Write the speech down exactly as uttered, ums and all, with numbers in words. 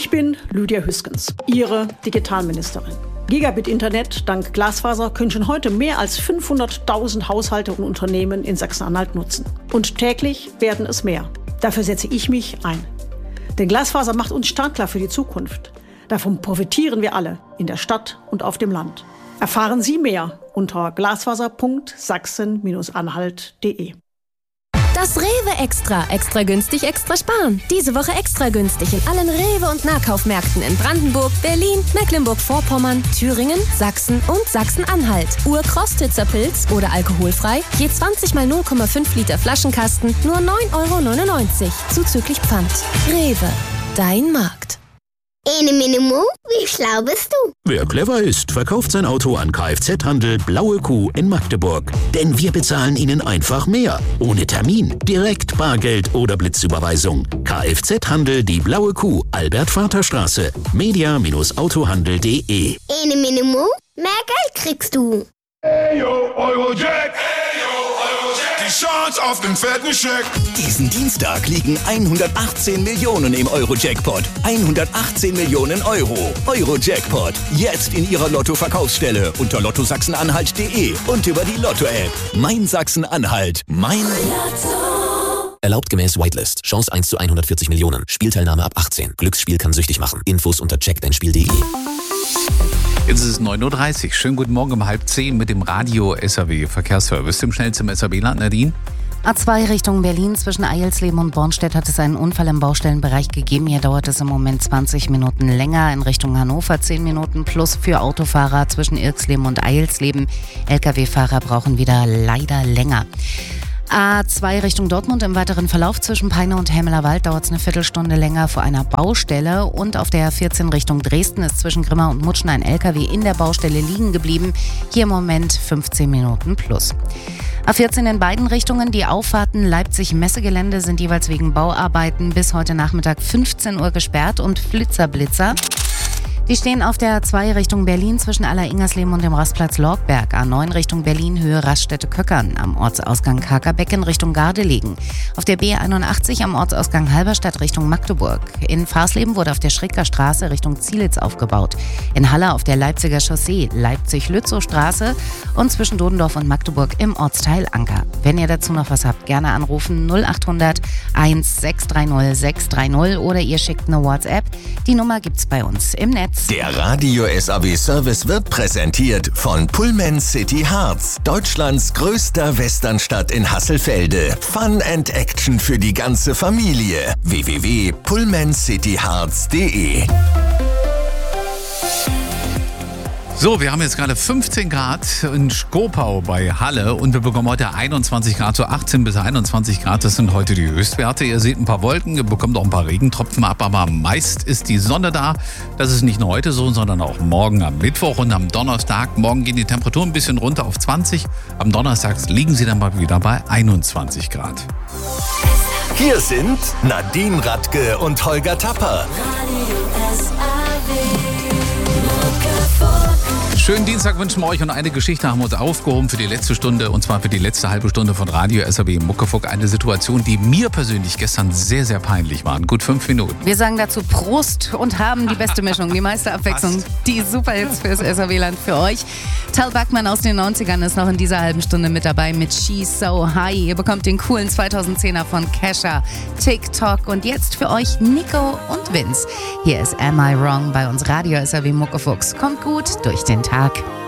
Ich bin Lydia Hüskens, Ihre Digitalministerin. Gigabit-Internet dank Glasfaser können schon heute mehr als fünfhunderttausend Haushalte und Unternehmen in Sachsen-Anhalt nutzen. Und täglich werden es mehr. Dafür setze ich mich ein. Denn Glasfaser macht uns startklar für die Zukunft. Davon profitieren wir alle, in der Stadt und auf dem Land. Erfahren Sie mehr unter glasfaser punkt sachsen Bindestrich anhalt punkt de. Das Rewe Extra. Extra günstig, extra sparen. Diese Woche extra günstig in allen Rewe- und Nahkaufmärkten in Brandenburg, Berlin, Mecklenburg-Vorpommern, Thüringen, Sachsen und Sachsen-Anhalt. Urkostitzer Pilz oder alkoholfrei. Je zwanzig mal null Komma fünf Liter Flaschenkasten nur neun Euro neunundneunzig. Zuzüglich Pfand. Rewe. Dein Markt. Ene Minimo, wie schlau bist du? Wer clever ist, verkauft sein Auto an Kfz-Handel Blaue Kuh in Magdeburg. Denn wir bezahlen Ihnen einfach mehr. Ohne Termin, direkt Bargeld oder Blitzüberweisung. Kfz-Handel Die Blaue Kuh, Albert-Vater-Straße. media Bindestrich autohandel punkt de. Ene Minimo, mehr Geld kriegst du. Hey yo, Eurojack! Hey yo, Eurojack! Die Chance auf den fetten Scheck! Diesen Dienstag liegen hundertachtzehn Millionen im Euro-Jackpot. hundertachtzehn Millionen Euro. Euro-Jackpot. Jetzt in Ihrer Lotto-Verkaufsstelle unter lotto sachsen anhalt punkt de und über die Lotto-App. Mein Sachsen-Anhalt. Mein Lotto. Erlaubt gemäß Whitelist. Chance eins zu hundertvierzig Millionen. Spielteilnahme ab achtzehn. Glücksspiel kann süchtig machen. Infos unter check dein spiel punkt de. Jetzt ist es neun Uhr dreißig. Schönen guten Morgen um halb zehn mit dem Radio S R W Verkehrsservice. Dem schnellsten S R W-Land, Nadine. A zwei Richtung Berlin zwischen Eilsleben und Bornstedt hat es einen Unfall im Baustellenbereich gegeben. Hier dauert es im Moment zwanzig Minuten länger. In Richtung Hannover zehn Minuten plus für Autofahrer zwischen Irxleben und Eilsleben. L K W-Fahrer brauchen wieder leider länger. A zwei Richtung Dortmund im weiteren Verlauf zwischen Peine und Hämelerwald dauert es eine Viertelstunde länger vor einer Baustelle. Und auf der vierzehn Richtung Dresden ist zwischen Grimma und Mutschen ein L K W in der Baustelle liegen geblieben. Hier im Moment fünfzehn Minuten plus. A vierzehn in beiden Richtungen. Die Auffahrten Leipzig-Messegelände sind jeweils wegen Bauarbeiten bis heute Nachmittag fünfzehn Uhr gesperrt und Flitzer-Blitzer. Die stehen auf der A zwei Richtung Berlin zwischen Aller-Ingersleben und dem Rastplatz Lorgberg. A neun Richtung Berlin, Höhe Raststätte-Köckern. Am Ortsausgang Kakerbecken Richtung Gardelegen. Auf der B einundachtzig am Ortsausgang Halberstadt Richtung Magdeburg. In Farsleben wurde auf der Schricker Straße Richtung Zielitz aufgebaut. In Halle auf der Leipziger Chaussee, Leipzig-Lützow-Straße und zwischen Dodendorf und Magdeburg im Ortsteil Anker. Wenn ihr dazu noch was habt, gerne anrufen null achthundert eins sechs drei null sechs drei null oder ihr schickt eine WhatsApp. Die Nummer gibt's bei uns im Netz. Der Radio S R W Service wird präsentiert von Pullman City Harz, Deutschlands größter Westernstadt in Hasselfelde. Fun and Action für die ganze Familie. w w w punkt pullman city harz punkt de. So, wir haben jetzt gerade fünfzehn Grad in Skopau bei Halle und wir bekommen heute einundzwanzig Grad, so achtzehn bis einundzwanzig Grad, das sind heute die Höchstwerte. Ihr seht ein paar Wolken, ihr bekommt auch ein paar Regentropfen ab, aber meist ist die Sonne da. Das ist nicht nur heute so, sondern auch morgen am Mittwoch und am Donnerstag. Morgen gehen die Temperaturen ein bisschen runter auf zwanzig, am Donnerstag liegen sie dann mal wieder bei einundzwanzig Grad. Hier sind Nadine Radke und Holger Tapper. Schönen Dienstag wünschen wir euch und eine Geschichte haben wir uns aufgehoben für die letzte Stunde und zwar für die letzte halbe Stunde von Radio S R W Muckefuck. Eine Situation, die mir persönlich gestern sehr, sehr peinlich war. Gut fünf Minuten. Wir sagen dazu Prost und haben die beste Mischung, die meiste Abwechslung, die Superhits fürs S R W-Land für euch. Tal Bachmann aus den neunzigern ist noch in dieser halben Stunde mit dabei mit She's So High. Ihr bekommt den coolen zweitausendzehner von Kesha, TikTok und jetzt für euch Nico und Vince. Hier ist Am I Wrong bei uns Radio S R W Muckefucks. Kommt gut durch den Tag.